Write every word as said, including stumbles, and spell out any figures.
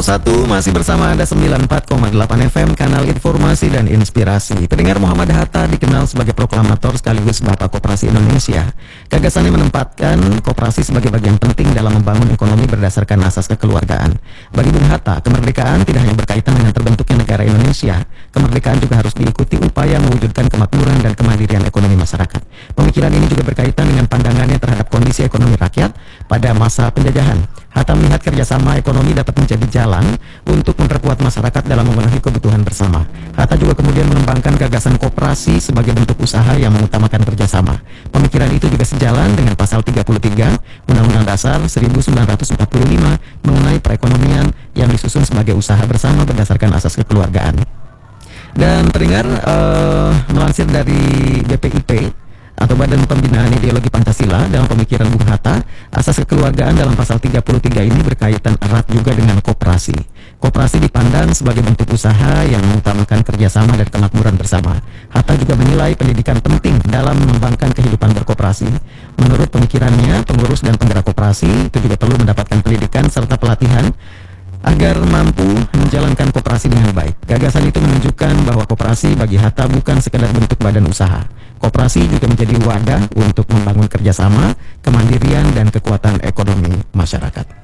satu masih bersama Anda sembilan puluh empat koma delapan F M, kanal informasi dan inspirasi. Pendengar, Muhammad Hatta dikenal sebagai proklamator sekaligus Bapak Koperasi Indonesia. Gagasannya menempatkan koperasi sebagai bagian penting dalam membangun ekonomi berdasarkan asas kekeluargaan. Bagi Bung Hatta, kemerdekaan tidak hanya berkaitan dengan terbentuknya negara Indonesia. Kemerdekaan juga harus diikuti upaya mewujudkan kemakmuran dan kemandirian ekonomi masyarakat. Pemikiran ini juga berkaitan dengan pandangannya terhadap kondisi ekonomi rakyat pada masa penjajahan. Hatta melihat kerjasama ekonomi dapat menjadi jalan untuk memperkuat masyarakat dalam memenuhi kebutuhan bersama. Hatta juga kemudian mengembangkan gagasan koperasi sebagai bentuk usaha yang mengutamakan kerjasama. Pemikiran itu juga sejalan dengan pasal tiga puluh tiga Undang-Undang Dasar seribu sembilan ratus empat puluh lima mengenai perekonomian yang disusun sebagai usaha bersama berdasarkan asas kekeluargaan. Dan pendengar, uh, melansir dari B P I P atau Badan Pembinaan Ideologi Pancasila, dalam pemikiran Bung Hatta, asas kekeluargaan dalam pasal tiga puluh tiga ini berkaitan erat juga dengan koperasi. Koperasi dipandang sebagai bentuk usaha yang mengutamakan kerjasama dan kemakmuran bersama. Hatta juga menilai pendidikan penting dalam mengembangkan kehidupan berkoperasi. Menurut pemikirannya, pengurus dan penggerak koperasi itu juga perlu mendapatkan pendidikan serta pelatihan agar mampu menjalankan koperasi dengan baik. Gagasan itu menunjukkan bahwa koperasi bagi Hatta bukan sekedar bentuk badan usaha. Koperasi juga menjadi wadah untuk membangun kerjasama, kemandirian, dan kekuatan ekonomi masyarakat.